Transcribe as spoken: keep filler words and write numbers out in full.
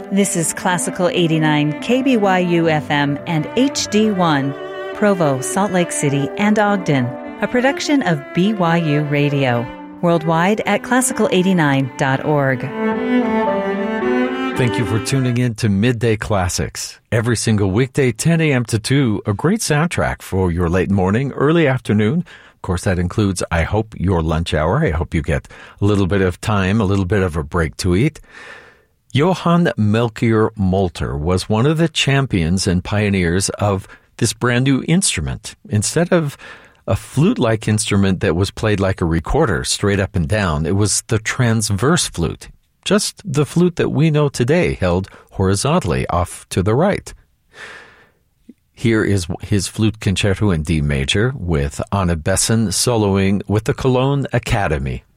This is Classical eighty-nine K B Y U F M and H D one, Provo, Salt Lake City, and Ogden, a production of B Y U Radio. Worldwide at classical eighty-nine dot org. Thank you for tuning in to Midday Classics. Every single weekday, ten a.m. to two, a great soundtrack for your late morning, early afternoon. Of course, that includes, I hope, your lunch hour. I hope you get a little bit of time, a little bit of a break to eat. Johann Melchior Molter was one of the champions and pioneers of this brand new instrument. Instead of a flute-like instrument that was played like a recorder, straight up and down, it was the transverse flute, just the flute that we know today, held horizontally off to the right. Here is his flute concerto in D major with Anna Besson soloing with the Cologne Academy.